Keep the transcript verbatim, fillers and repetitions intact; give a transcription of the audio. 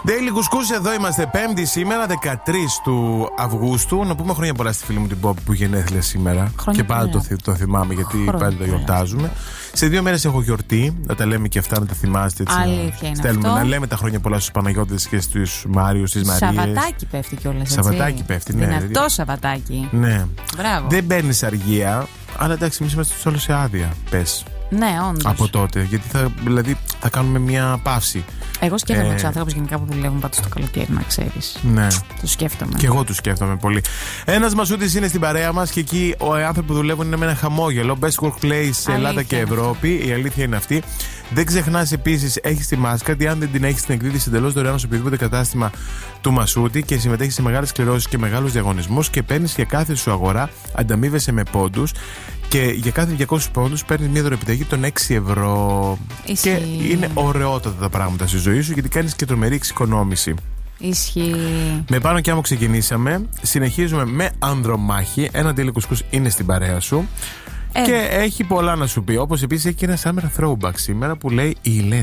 Daily Κουσκούς, εδώ είμαστε. Πέμπτη σήμερα, δεκατρείς του Αυγούστου. Να πούμε χρόνια πολλά στη φίλη μου την Πόπη που γενέθλια σήμερα. Χρόνια και πάντα το, το θυμάμαι γιατί χρόνια πάντα το γιορτάζουμε. Σε δύο μέρες έχω γιορτή. Να τα λέμε και αυτά, να τα θυμάστε. Έτσι, αλήθεια είναι στέλνουμε αυτό. Να λέμε τα χρόνια πολλά στους Παναγιώτες και στους Μάριους, στις Μαρίες. Σαββατάκι πέφτει κιόλας. Σαββατάκι πέφτει, ναι. Δυνατό δηλαδή... Σαββατάκι. Ναι. Μπράβο. Δεν παίρνει αργία, αλλά εντάξει, εμείς είμαστε όλους σε άδεια. Πες. Ναι, όντως. Από τότε. Γιατί θα, δηλαδή, θα κάνουμε μια παύση. Εγώ σκέφτομαι ε... τους ανθρώπους γενικά που δουλεύουν πάντα στο καλοκαίρι, να ξέρεις. Ναι. Το σκέφτομαι. Και εγώ του σκέφτομαι πολύ. Ένας Μασούτης είναι στην παρέα μας και εκεί οι άνθρωποι που δουλεύουν είναι με ένα χαμόγελο. Best workplace σε Ελλάδα και Ευρώπη. Η αλήθεια είναι αυτή. Δεν ξεχνάς επίσης, έχεις τη μάσκα. Τι αν δεν την έχεις, την εκδίδεις εντελώς δωρεάν σε οποιοδήποτε κατάστημα του Μασούτη και συμμετέχεις σε μεγάλες κληρώσεις και μεγάλους διαγωνισμούς και παίρνεις για κάθε σου αγορά, ανταμείβεσαι με πόντους. Και για κάθε διακόσιους πόντους παίρνεις μια δωρεπιταγή των έξι ευρώ. Ισχύει. Και είναι ωραιότατα τα πράγματα στη ζωή σου γιατί κάνεις και τρομερή εξοικονόμηση. Ισχύει. Με Πάνω και Άμμο ξεκινήσαμε. Συνεχίζουμε με Ανδρομάχη. Ένα Daily Κουσκούς είναι στην παρέα σου. Ε. Και έχει πολλά να σου πει. Όπως επίσης έχει και ένα Summer Throwback σήμερα που λέει η Ηλένη.